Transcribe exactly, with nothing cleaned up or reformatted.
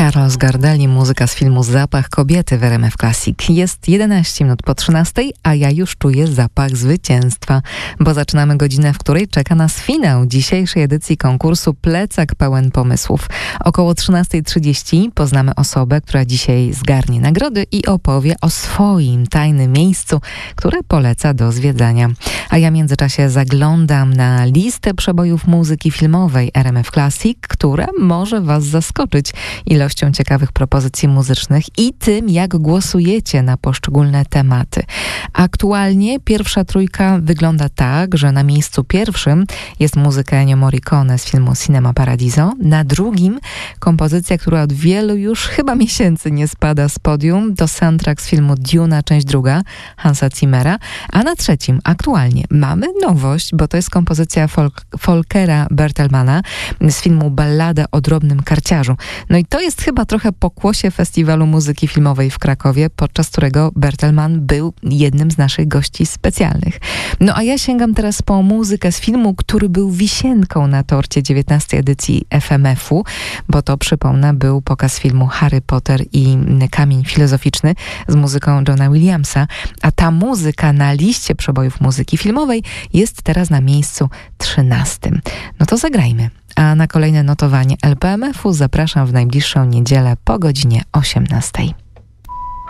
Carlos Gardel, muzyka z filmu Zapach kobiety w R M F Classic. Jest jedenaście minut po trzynastej, a ja już czuję zapach zwycięstwa, bo zaczynamy godzinę, w której czeka nas finał dzisiejszej edycji konkursu Plecak pełen pomysłów. Około trzynasta trzydzieści poznamy osobę, która dzisiaj zgarnie nagrody i opowie o swoim tajnym miejscu, które poleca do zwiedzania. A ja w międzyczasie zaglądam na listę przebojów muzyki filmowej R M F Classic, która może Was zaskoczyć ilością ciekawych propozycji muzycznych i tym, jak głosujecie na poszczególne tematy. Aktualnie pierwsza trójka wygląda tak, że na miejscu pierwszym jest muzyka Ennio Morricone z filmu Cinema Paradiso, na drugim kompozycja, która od wielu już chyba miesięcy nie spada z podium, to soundtrack z filmu Duna, część druga Hansa Zimmera, a na trzecim aktualnie mamy nowość, bo to jest kompozycja Folk- Volkera Bertelmana z filmu Ballada o drobnym karciarzu. No i to jest chyba trochę pokłosie Festiwalu Muzyki Filmowej w Krakowie, podczas którego Bertelman był jednym z naszych gości specjalnych. No a ja sięgam teraz po muzykę z filmu, który był wisienką na torcie dziewiętnastej edycji F M F-u, bo to, przypomnę, był pokaz filmu Harry Potter i Kamień Filozoficzny z muzyką Johna Williamsa, a ta muzyka na liście przebojów muzyki filmowej jest teraz na miejscu trzynastym. No to zagrajmy. A na kolejne notowanie L P M F-u zapraszam w najbliższą niedzielę po godzinie osiemnastej.